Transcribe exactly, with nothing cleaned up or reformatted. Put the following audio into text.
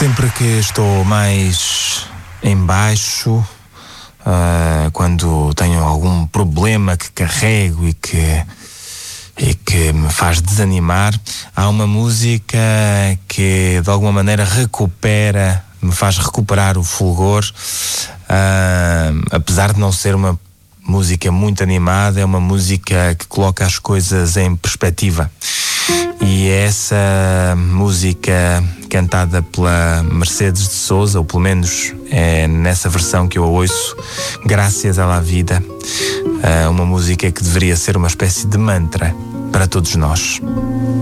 Sempre que estou mais em baixo, uh, quando tenho algum problema que carrego e que, e que me faz desanimar, há uma música que de alguma maneira recupera, me faz recuperar o fulgor, uh, apesar de não ser uma música muito animada, é uma música que coloca as coisas em perspectiva. E essa música cantada pela Mercedes de Souza, ou pelo menos é nessa versão que eu a ouço, Gracias a la Vida, uma música que deveria ser uma espécie de mantra para todos nós.